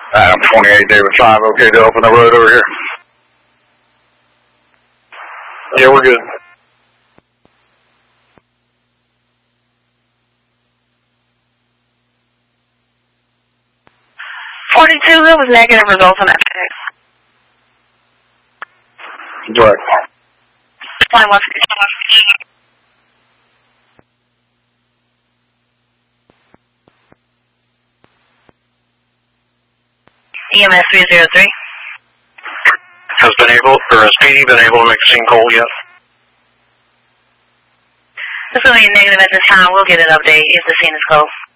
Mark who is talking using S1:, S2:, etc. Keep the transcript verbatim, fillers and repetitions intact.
S1: Adam twenty-eight, David five, okay to open the road over here?
S2: Yeah, we're good.
S3: forty-two, that was negative results on that check.
S1: Direct.
S3: Fine, one fifty. E M S three zero three.
S2: Has been able, or has P D been able to make the scene call yet?
S3: It's going to be negative at this time. We'll get an update if the scene is closed.